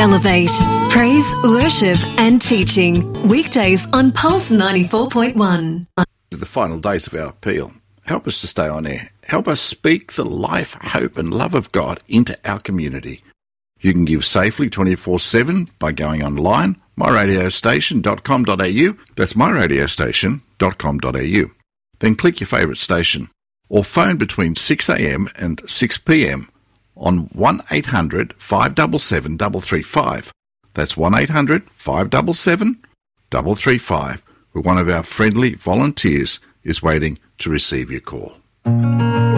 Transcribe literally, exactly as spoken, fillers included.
Elevate. Praise, worship and teaching. Weekdays on Pulse ninety-four point one. The final days of our appeal. Help us to stay on air. Help us speak the life, hope and love of God into our community. You can give safely twenty-four seven by going online, my radio station dot com dot a u. That's my radio station dot com dot a u. Then click your favourite station. Or phone between six a m and six p m on one eight hundred five seven seven three three five. That's one eight hundred five seven seven three three five, where one of our friendly volunteers is waiting to receive your call.